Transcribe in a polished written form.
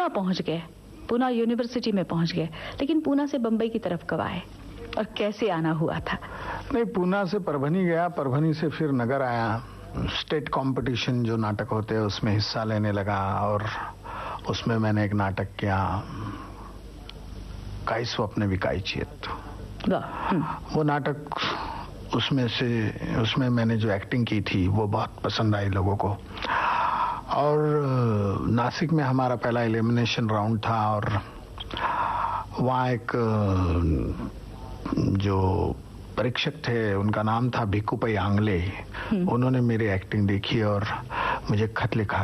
पूना पहुंच गए, पूना यूनिवर्सिटी में पहुंच गए, लेकिन पूना से बंबई की तरफ कब आए और कैसे आना हुआ था? नहीं, पूना से परभनी गया, परभनी से फिर नगर आया। स्टेट कंपटीशन जो नाटक होते हैं उसमें हिस्सा लेने लगा और उसमें मैंने एक नाटक किया, काई स्वप्न विकाई चेत। वो नाटक उसमें मैंने जो एक्टिंग की थी वो बहुत पसंद आई लोगों को। और नासिक में हमारा पहला एलिमिनेशन राउंड था और वहाँ एक जो परीक्षक थे उनका नाम था भिक्कू पई आंगले। उन्होंने मेरी एक्टिंग देखी और मुझे खत लिखा